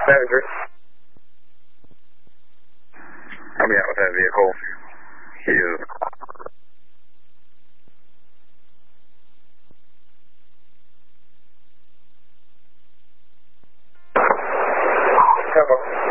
Manager. Coming out with that vehicle. He is. Tempo.